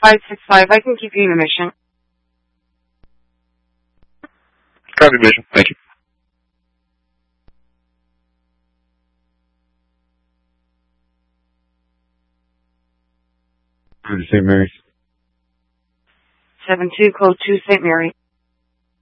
565. I can keep you in a mission. Copy mission. Thank you. St. Mary's. 72, code 2, St. Mary.